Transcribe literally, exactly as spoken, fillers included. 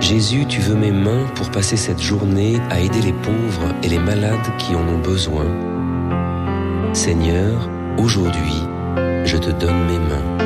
Jésus, tu veux mes mains pour passer cette journée à aider les pauvres et les malades qui en ont besoin. Seigneur, aujourd'hui, je te donne mes mains.